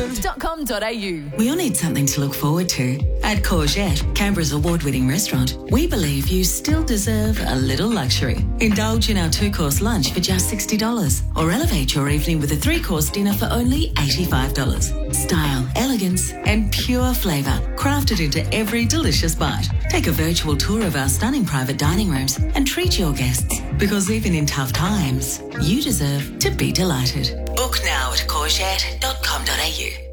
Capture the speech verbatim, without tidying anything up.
approved dot com dot a u. We all need something to look forward to. At Courgette, Canberra's award-winning restaurant, we believe you still deserve a little luxury. Indulge in our two-course lunch for just sixty dollars or elevate your evening with a three-course dinner for only eighty-five dollars. Style, elegance and pure flavour crafted into every delicious bite. Take a virtual tour of our stunning private dining rooms and treat your guests, because even in tough times, you deserve to be delighted. Book now at courgette dot com dot a u.